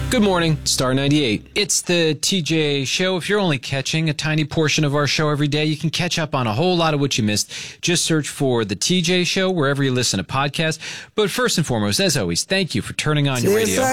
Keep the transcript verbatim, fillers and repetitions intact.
Good morning, Star ninety-eight. It's the T J Show. If you're only catching a tiny portion of our show every day, you can catch up on a whole lot of what you missed. Just search for the T J Show wherever you listen to podcasts. But first and foremost, as always, thank you for turning on your radio.